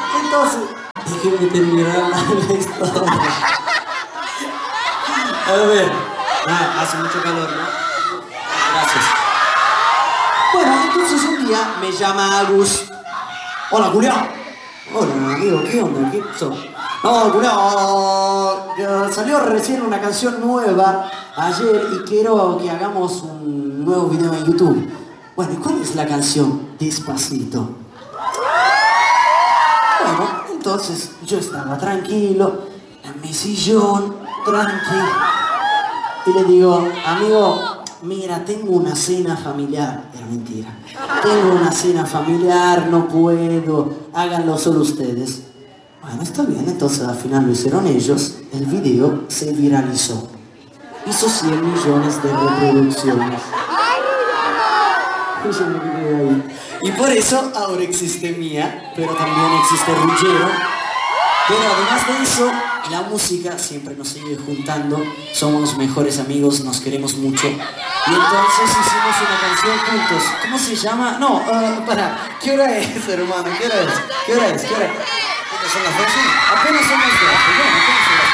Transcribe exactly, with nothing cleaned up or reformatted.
Entonces, déjeme terminar la historia. A ver, ah, hace mucho calor, ¿no? Gracias. Bueno, entonces un día me llama Agus. Hola, Julián. Hola, amigo, ¿qué onda? ¿Qué pasó? No, Julián, salió recién una canción nueva ayer y quiero que hagamos un nuevo video en YouTube. Bueno, ¿y cuál es la canción? Despacito. Bueno, entonces yo estaba tranquilo, en mi sillón, tranquilo. Y le digo, amigo, mira, tengo una cena familiar. Era mentira. Tengo una cena familiar, no puedo, háganlo solo ustedes. Bueno, está bien, entonces al final lo hicieron ellos, el video se viralizó. Hizo cien millones de reproducciones. Y yo me quedé ahí. Y por eso ahora existe Mía, pero también existe Ruggiero. Pero además de eso, la música siempre nos sigue juntando, somos mejores amigos, nos queremos mucho. Y entonces hicimos una canción juntos. ¿Cómo se llama? No, uh, para, ¿qué hora es, hermano? ¿Qué hora es? ¿Qué hora es? ¿Qué hora es? ¿Apenas son las doce? Apenas son las doce. Bueno, apenas son las